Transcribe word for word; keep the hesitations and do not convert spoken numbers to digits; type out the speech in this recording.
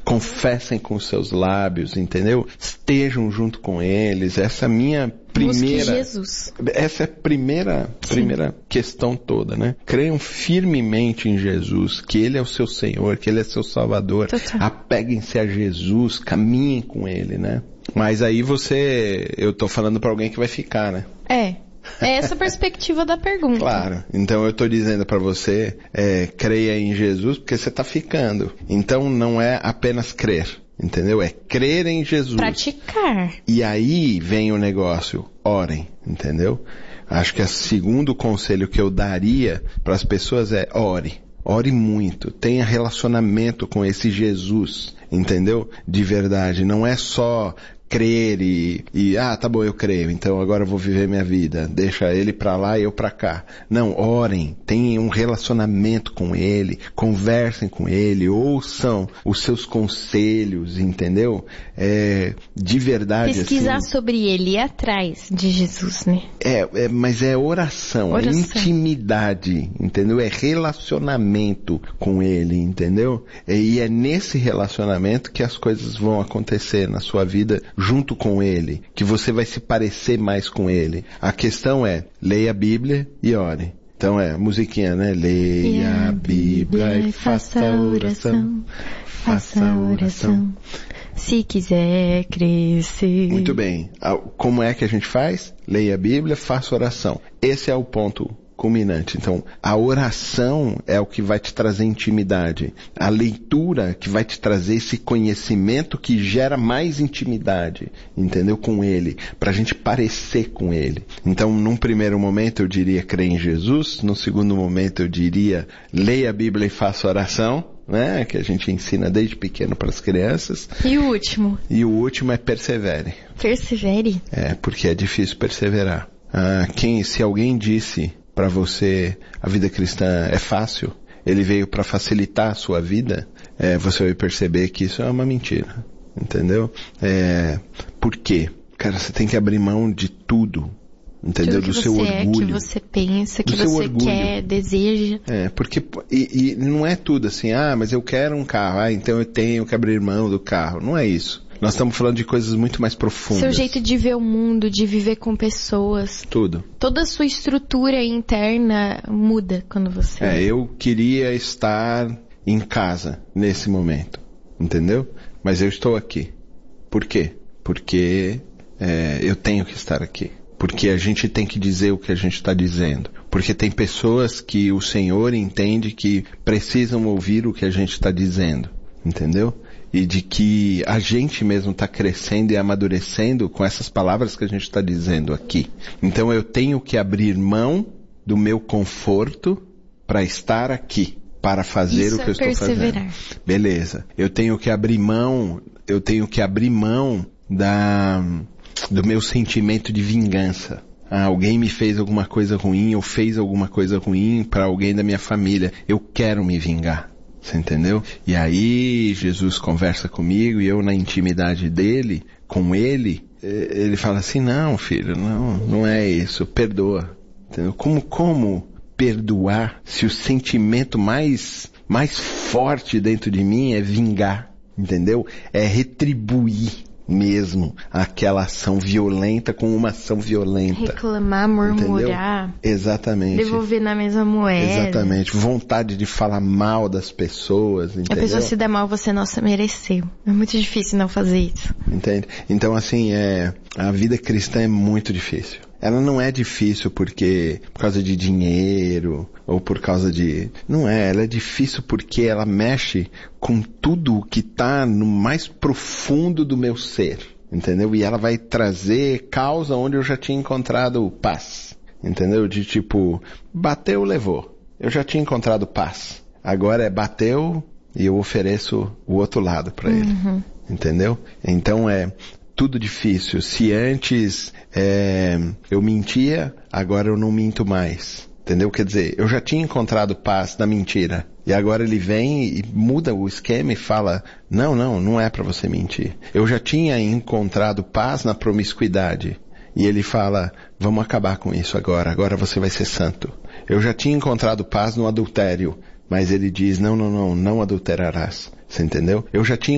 confessem com os seus lábios, entendeu? Estejam junto com eles. Essa é a minha primeira... Busque Jesus. Essa é a primeira, primeira questão toda, né? Creiam firmemente em Jesus, que Ele é o seu Senhor, que Ele é seu Salvador. Total. Apeguem-se a Jesus, caminhem com Ele, né? Mas aí você... Eu tô falando pra alguém que vai ficar, né? É. É essa a perspectiva da pergunta. Claro. Então eu estou dizendo para você, é, creia em Jesus porque você está ficando. Então não é apenas crer, entendeu? É crer em Jesus. Praticar. E aí vem o negócio, orem, entendeu? Acho que o segundo conselho que eu daria para as pessoas é ore. Ore muito, tenha relacionamento com esse Jesus, entendeu? De verdade, não é só crer e, e, ah, tá bom, eu creio, então agora eu vou viver minha vida, deixa ele pra lá e eu pra cá. Não, orem, tenham um relacionamento com ele, conversem com ele, ouçam os seus conselhos, entendeu? É, de verdade, pesquisar assim, sobre ele e ir atrás de Jesus, né? É, é, mas é oração, oração, é intimidade, entendeu? É relacionamento com ele, entendeu? E é nesse relacionamento que as coisas vão acontecer na sua vida junto com ele, que você vai se parecer mais com ele. A questão é, leia a Bíblia e ore. Então é, musiquinha, né? Leia a Bíblia e faça a oração. Faça a oração. Se quiser crescer. Muito bem. Como é que a gente faz? Leia a Bíblia, faça oração. Esse é o ponto culminante. Então, a oração é o que vai te trazer intimidade. A leitura que vai te trazer esse conhecimento que gera mais intimidade, entendeu? Com ele, pra gente parecer com ele. Então, num primeiro momento eu diria crer em Jesus, no segundo momento eu diria leia a Bíblia e faça oração, né? Que a gente ensina desde pequeno para as crianças. E o último? E o último é persevere. Persevere? É, porque é difícil perseverar. Ah, quem, se alguém disse para você a vida cristã é fácil, ele veio para facilitar a sua vida, é, você vai perceber que isso é uma mentira, entendeu? É, por quê? Cara, você tem que abrir mão de tudo, entendeu? Do seu orgulho. Que você pensa, que você quer, deseja. É, porque, e, e não é tudo assim, ah, mas eu quero um carro, ah, então eu tenho que abrir mão do carro. Não é isso. Nós estamos falando de coisas muito mais profundas. Seu jeito de ver o mundo, de viver com pessoas. Tudo. Toda a sua estrutura interna muda quando você... É, eu queria estar em casa nesse momento, entendeu? Mas eu estou aqui. Por quê? Porque é, eu tenho que estar aqui. Porque a gente tem que dizer o que a gente está dizendo. Porque tem pessoas que o Senhor entende que precisam ouvir o que a gente está dizendo, entendeu? E de que a gente mesmo está crescendo e amadurecendo com essas palavras que a gente está dizendo aqui. Então eu tenho que abrir mão do meu conforto para estar aqui, para fazer Isso o que é eu estou perseverar. fazendo. Beleza. Eu tenho que abrir mão, eu tenho que abrir mão da, do meu sentimento de vingança. Ah, alguém me fez alguma coisa ruim, ou fez alguma coisa ruim para alguém da minha família. Eu quero me vingar. Você entendeu? E aí Jesus conversa comigo e eu na intimidade dele, com ele, ele fala assim, não filho, não, não é isso, perdoa. Entendeu? Como, como perdoar se o sentimento mais, mais forte dentro de mim é vingar, entendeu? É retribuir mesmo aquela ação violenta com uma ação violenta. Reclamar, murmurar. Entendeu? Exatamente. Devolver na mesma moeda. Exatamente. Vontade de falar mal das pessoas, entendeu? A pessoa se der mal, você, nossa, mereceu. É muito difícil não fazer isso. Entende? Então, assim, é, a vida cristã é muito difícil. Ela não é difícil porque, por causa de dinheiro, ou por causa de... Não é, ela é difícil porque ela mexe com tudo o que está no mais profundo do meu ser, entendeu? E ela vai trazer causa onde eu já tinha encontrado paz, entendeu? De tipo, bateu, levou. Eu já tinha encontrado paz. Agora é bateu e eu ofereço o outro lado para ele, uhum. Entendeu? Então é... tudo difícil. Se antes é, eu mentia, agora eu não minto mais. Entendeu? Quer dizer, eu já tinha encontrado paz na mentira. E agora ele vem e muda o esquema e fala, não, não, não é para você mentir. Eu já tinha encontrado paz na promiscuidade. E ele fala, vamos acabar com isso agora. Agora você vai ser santo. Eu já tinha encontrado paz no adultério. Mas ele diz, não, não, não, não adulterarás. Você entendeu? Eu já tinha